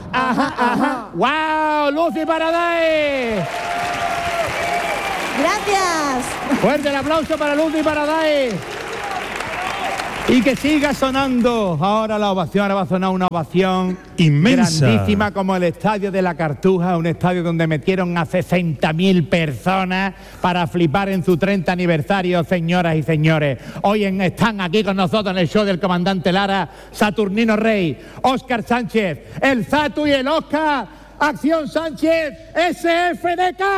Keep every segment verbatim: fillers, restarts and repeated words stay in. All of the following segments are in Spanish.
ajá, ajá. ¡Wow! ¡Lucy Paradise! Gracias. Fuerte el aplauso para Lucy Paradise. Y que siga sonando. Ahora la ovación, ahora va a sonar una ovación inmensa, grandísima, como el estadio de la Cartuja, un estadio donde metieron a sesenta mil personas para flipar en su treinta aniversario, señoras y señores. Hoy en, están aquí con nosotros en el show del comandante Lara, Saturnino Rey, Óscar Sánchez, el Satu y el Óscar, Acción Sánchez, S F D K.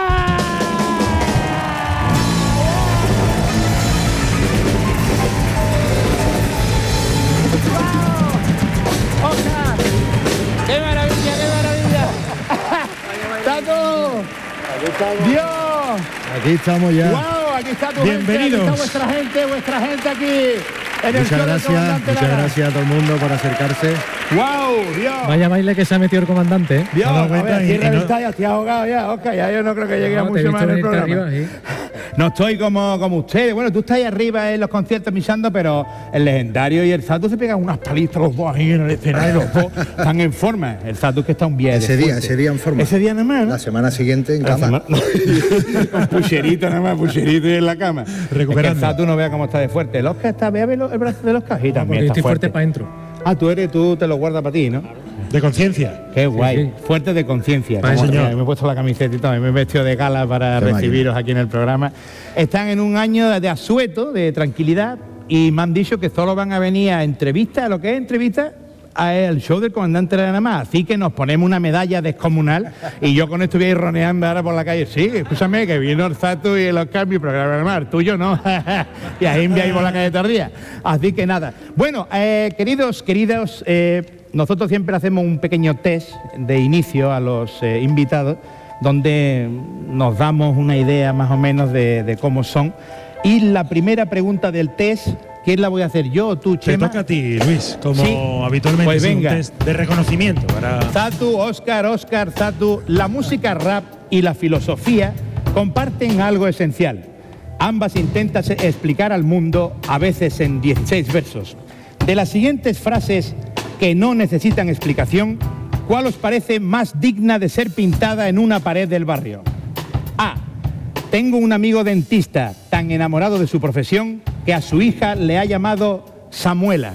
¡Qué maravilla, qué maravilla! ¡Tato! ¡Dios! Aquí estamos ya. ¡Wow! Aquí está tu Bienvenidos. gente, aquí está vuestra gente, vuestra gente aquí. En el Muchas show del gracias, comandante muchas Lara. gracias a todo el mundo por acercarse. ¡Wow! ¡Dios! Vaya baile que se ha metido el comandante, ¿eh? Dios, Me he dado a cuenta ver, y- cierra y el no- estadio, estoy ahogado ya, Oscar, ya yo no creo que llegue a No, te he mucho visto más en el venirte programa. arriba, sí. No estoy como, como ustedes. Bueno, tú estás ahí arriba en los conciertos misando, pero el legendario y el Satu se pegan unas palizas los dos ahí en el escenario, los dos están en forma. El Satu que está un viejo. Ese día, ese día en forma. Ese día nada más, ¿no? La semana siguiente en La cama. semana- Con pucherito nada más, pucherito y en la cama. Recuperando. Es que el Satu no vea cómo está de fuerte. El Oscar está, vea el brazo de los cajitas. Porque También está estoy fuerte fuerte. para adentro. Ah, tú eres, tú te lo guardas para ti, ¿no? de conciencia. Qué guay, sí. fuerte de conciencia. Ay, Como- señor. Me he puesto la camiseta y todo, me he vestido de gala para Qué recibiros aquí en el programa. Están en un año de asueto, de tranquilidad, y me han dicho que solo van a venir a entrevistas, a lo que es entrevista, al show del comandante Lara nada más. Así que nos ponemos una medalla descomunal y yo con esto voy a ir roneando ahora por la calle. Sí, escúchame, que vino el Zatu y el Oscar, mi programa normal, tuyo no. Y ahí me voy a ir por la calle tardía. Así que nada. Bueno, eh, queridos, queridos, eh, nosotros siempre hacemos un pequeño test de inicio a los eh, invitados, donde nos damos una idea más o menos de, de cómo son. Y la primera pregunta del test, ¿quién la voy a hacer, yo o tú, Te Chema? toca a ti, Luis, como Sí. habitualmente Pues es un venga. test de reconocimiento para... Zatu, Óscar, Óscar, Zatu, la música rap y la filosofía comparten algo esencial. Ambas intentan explicar al mundo, a veces en dieciséis versos. De las siguientes frases que no necesitan explicación, ¿cuál os parece más digna de ser pintada en una pared del barrio? A. Tengo un amigo dentista tan enamorado de su profesión que a su hija le ha llamado Samuela.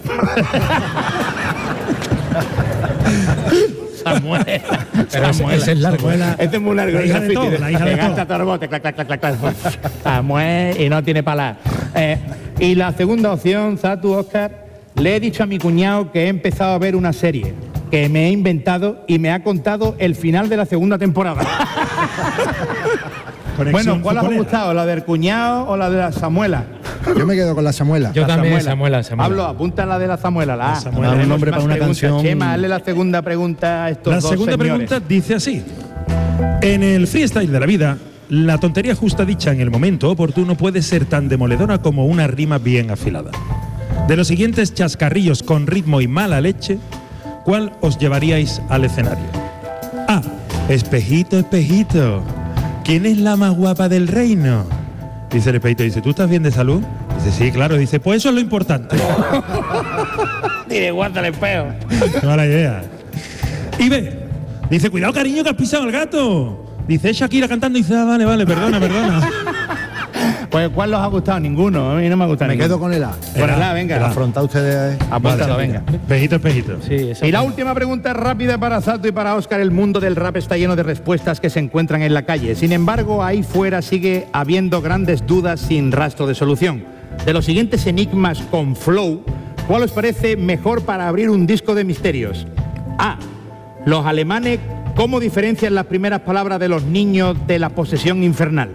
Samuela. Pero ese, ese es largo. Samuela. Este es muy largo. La hija de todo, la hija de Que todo. gasta todo el bote, clac, clac, clac, clac, clac. Samuel, y no tiene palas. Eh, y la segunda opción, Zatu, Óscar, le he dicho a mi cuñado que he empezado a ver una serie que me he inventado y me ha contado el final de la segunda temporada. Conexión Bueno, ¿cuál os ha futbolera. gustado? ¿La del cuñado o la de la Samuela? Yo me quedo con la Samuela. Yo La también, Samuela, Samuela. Pablo, apunta la de la Samuela. La, A. Samuela. Un Tenemos nombre más para una preguntas. canción. Chema, hazle la segunda pregunta a estos La dos segunda señores. pregunta dice así. En el freestyle de la vida, la tontería justa dicha en el momento oportuno puede ser tan demoledora como una rima bien afilada. De los siguientes chascarrillos con ritmo y mala leche, ¿cuál os llevaríais al escenario? A. Espejito, espejito, ¿quién es la más guapa del reino? Dice el espejito, dice, ¿tú estás bien de salud? Dice, sí, claro. Dice, pues eso es lo importante. Dile, guarda el espejo. Qué mala idea. Y B, dice, cuidado cariño que has pisado al gato. Dice, es Shakira cantando y dice, ah, vale, vale, perdona, perdona. Pues, ¿cuál os ha gustado? Ninguno. A mí no me ha gustado Me ninguno. quedo con el A. Con el A, venga. El A. Afronta ustedes. Apúntalo, venga. Espejito, espejito. Sí, esa Y la fue- última pregunta rápida para Zatu y para Óscar. El mundo del rap está lleno de respuestas que se encuentran en la calle. Sin embargo, ahí fuera sigue habiendo grandes dudas sin rastro de solución. De los siguientes enigmas con flow, ¿cuál os parece mejor para abrir un disco de misterios? A. Los alemanes, ¿cómo diferencian las primeras palabras de los niños de la posesión infernal?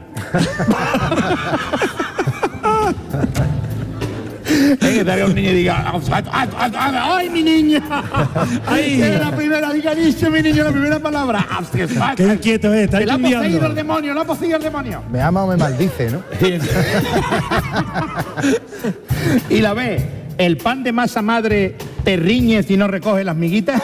Es que estaría un niño y diga, ¡ay, mi niña! ¡Ay! Que la primera, diga, dice mi niño la primera palabra. Qué inquieto es, está ¡Que la ha estudiando. poseído el demonio, la ha poseído el demonio! Me ama o me maldice, ¿no? Y la B, ¿el pan de masa madre te riñe si no recoge las miguitas?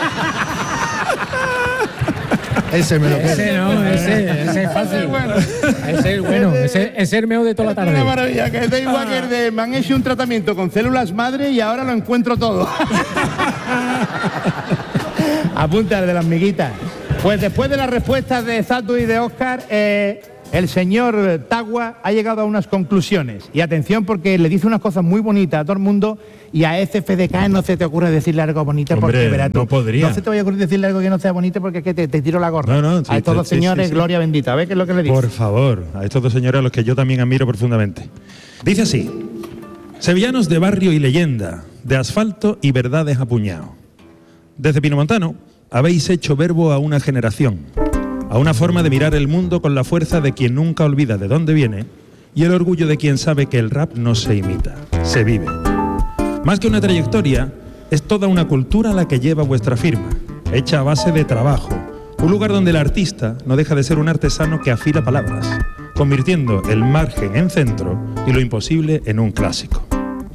Ese me lo quedo. Ese no, ese, ese es fácil. bueno. Ese es bueno, ese ese es el meo de toda la Es una tarde. maravilla, que es igual que el de, me han hecho un tratamiento con células madre y ahora lo encuentro todo. Apunta el de las miguitas. Pues después de las respuestas de Zatu y de Óscar, eh, el señor Tagua ha llegado a unas conclusiones. Y atención, porque le dice unas cosas muy bonitas a todo el mundo y a ese F D K no se te ocurre decirle algo bonito. Hombre, porque verás tú, no podría. No se te vaya a ocurrir decirle algo que no sea bonito porque es que te, te tiro la gorra. No, no, sí, a estos sí, dos sí, señores, sí, sí. gloria bendita. A ver qué es lo que le dice. Por favor, a estos dos señores a los que yo también admiro profundamente. Dice así: sevillanos de barrio y leyenda, de asfalto y verdades a puñado. Desde Pinomontano habéis hecho verbo a una generación, a una forma de mirar el mundo con la fuerza de quien nunca olvida de dónde viene y el orgullo de quien sabe que el rap no se imita, se vive. Más que una trayectoria, es toda una cultura la que lleva vuestra firma, hecha a base de trabajo, un lugar donde el artista no deja de ser un artesano que afila palabras, convirtiendo el margen en centro y lo imposible en un clásico.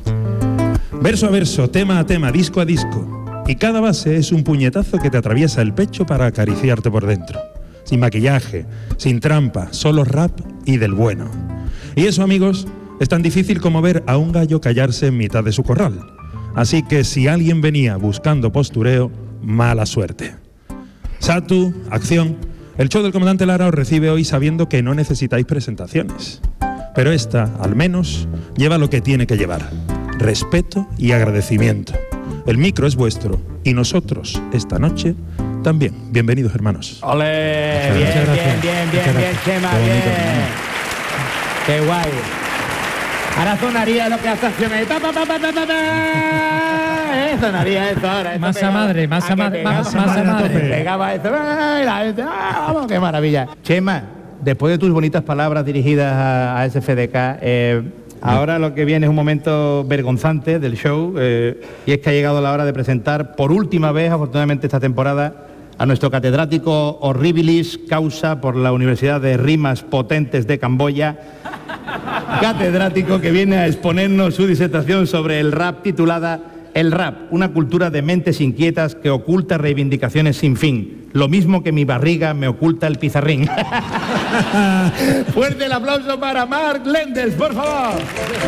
Verso a verso, tema a tema, disco a disco, y cada base es un puñetazo que te atraviesa el pecho para acariciarte por dentro. Sin maquillaje, sin trampa, solo rap y del bueno. Y eso, amigos, es tan difícil como ver a un gallo callarse en mitad de su corral. Así que si alguien venía buscando postureo, mala suerte. Zatu, acción. El show del comandante Lara os recibe hoy sabiendo que no necesitáis presentaciones. Pero esta, al menos, lleva lo que tiene que llevar: respeto y agradecimiento. El micro es vuestro y nosotros, esta noche, también. Bienvenidos, hermanos. ¡Ole! Bien, Muchas gracias. bien, bien, bien, Muchas bien, gracias. Chema, Qué bonito, bien. Qué guay. Ahora sonaría lo que hace acción ahí. Pa, pa, pa, pa, pa, pa, pa. Eh, sonaría esto ahora. esto Masa pegaba. madre, masa Ah, que madre, pegaba, masa- masa madre. Pegaba esto. ¡Ay, la gente! ¡Ah, vamos, qué maravilla! Chema, después de tus bonitas palabras dirigidas a, a ese F D K, eh, ahora lo que viene es un momento vergonzante del show, eh, y es que ha llegado la hora de presentar por última vez, afortunadamente esta temporada, a nuestro catedrático Horribilis Causa por la Universidad de Rimas Potentes de Camboya, catedrático que viene a exponernos su disertación sobre el rap titulada El rap, una cultura de mentes inquietas que oculta reivindicaciones sin fin, lo mismo que mi barriga me oculta el pizarrín. Fuerte el aplauso para Mark Lenders, por favor.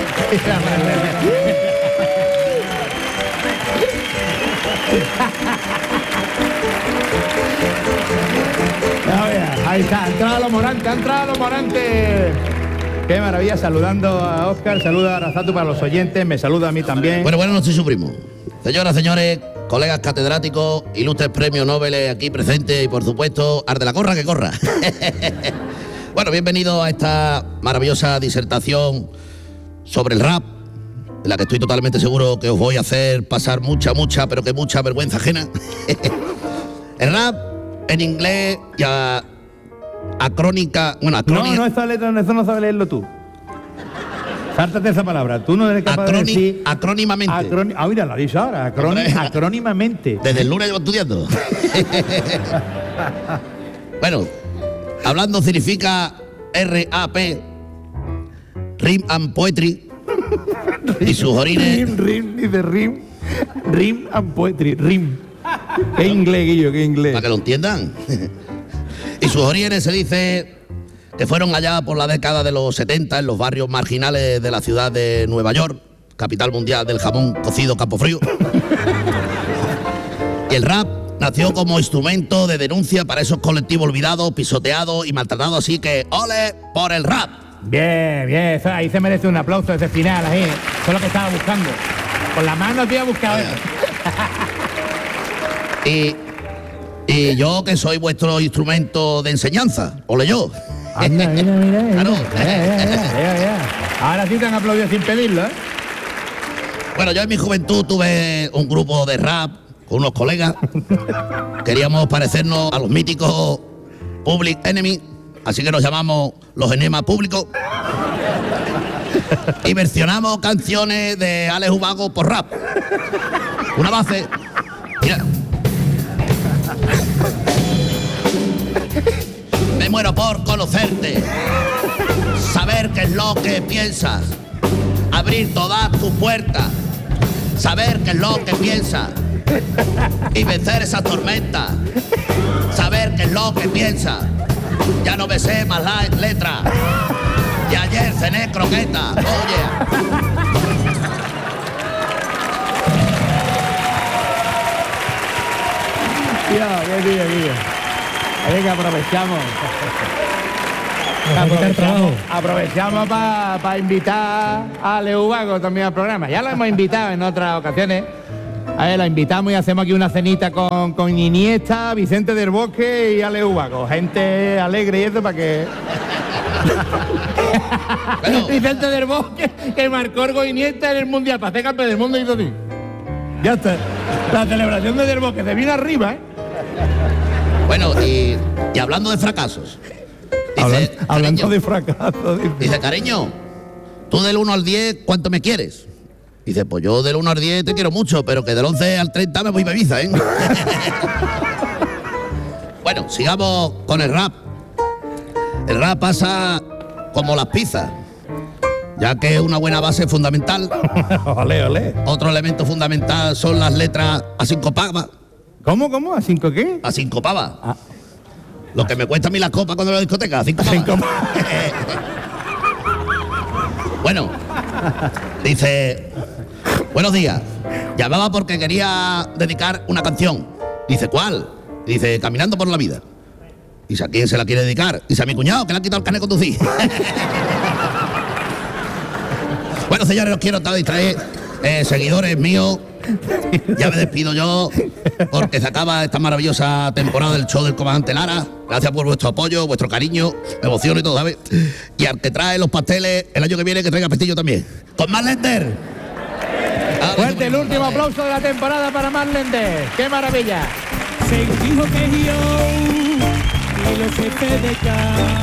Ahí está, ha entrado los Morante, ha entrado los Morante. Qué maravilla, saludando a Óscar, saluda a Arazatu para los oyentes, me saluda a mí también. Bueno, buenas noches, su primo. Señoras, señores, colegas catedráticos, ilustres premios Nobel aquí presentes y, por supuesto, arte de la corra que corra. Bueno, bienvenidos a esta maravillosa disertación sobre el rap, en la que estoy totalmente seguro que os voy a hacer pasar mucha, mucha, pero que mucha vergüenza ajena. El rap, en inglés, ya acrónica, bueno, No, acrónica, no, esa letra, eso no sabes leerlo tú. Sártate esa palabra, tú no eres capaz de acróni- decir... acrónimamente. Acroni- ah, mira, la dice ahora, acroni- Hombre. acrónimamente. Desde el lunes llevo estudiando. Bueno, hablando significa R A P, Rhyme and Poetry, y sus orines. Rim, rim, dice rim, rim and poetry, rim. Qué inglés, Guillo, qué inglés. Para que lo entiendan. Y sus orígenes se dice que fueron allá por la década de los setenta en los barrios marginales de la ciudad de Nueva York, capital mundial del jamón cocido Campofrío. Y el rap nació como instrumento de denuncia para esos colectivos olvidados, pisoteados y maltratados, así que ¡ole por el rap! Bien, bien, eso, ahí se merece un aplauso ese final, ahí. Eso es lo que estaba buscando. Con la mano te iba a buscar. Y, y yo que soy vuestro instrumento de enseñanza, ole yo. Anda, mira, mira, mira. Claro. Ya, ya, ya, ya, ya. Ahora sí te han aplaudido sin pedirlo, ¿eh? Bueno, yo en mi juventud tuve un grupo de rap con unos colegas. Queríamos parecernos a los míticos Public Enemy, así que nos llamamos los Enemas Públicos. Y versionamos canciones de Alex Ubago por rap. Una base. Mira. Me muero por conocerte, saber qué es lo que piensas, abrir todas tus puertas, saber qué es lo que piensas y vencer esas tormentas, saber qué es lo que piensas. Ya no me sé más la letra y ayer cené croqueta. Oye. Ya, qué día, Guillo. Venga, aprovechamos. Nos va a quitar trabajo. Aprovechamos para invitar a Leo Vago también al programa. Ya lo hemos invitado en otras ocasiones. A ver, la invitamos y hacemos aquí una cenita con, con Iniesta, Vicente del Bosque y Ale Ubago. Gente alegre y eso para que... Bueno. Vicente del Bosque, que marcó el gol Iniesta en el Mundial para hacer campeón del mundo y hizo así. Ya está. La celebración de Del Bosque se vino arriba, ¿eh? Bueno, y, y hablando de fracasos. Dice, Hablan- hablando cariño, de fracaso. Dice. dice, cariño, tú del uno al diez, ¿cuánto me quieres? Dice, pues yo del uno al diez te quiero mucho, pero que del once al treinta me voy a Ibiza, ¿eh? Bueno, sigamos con el rap. El rap pasa como las pizzas, ya que es una buena base fundamental. Olé, olé. Otro elemento fundamental son las letras asincopadas. ¿Cómo, cómo? ¿A cinco qué? Asincopadas. Ah. Lo que me cuesta a mí las copas cuando voy a la discoteca, asincopadas. Bueno, dice, buenos días. Llamaba porque quería dedicar una canción. Dice, ¿cuál? Dice, Caminando por la vida. Dice, ¿a quién se la quiere dedicar? Dice, a mi cuñado, que le han quitado el carnet de conducir. Bueno, señores, os quiero estar distraer. Eh, seguidores míos, ya me despido yo, porque se acaba esta maravillosa temporada del show del Comandante Lara. Gracias por vuestro apoyo, vuestro cariño, emoción y todo, ¿sabes? Y al que trae los pasteles, el año que viene que traiga pestillo también. ¡Con más Lender! Fuerte el último aplauso de la temporada para Marlende. ¡Qué maravilla! Se dijo que yo y los jefes de acá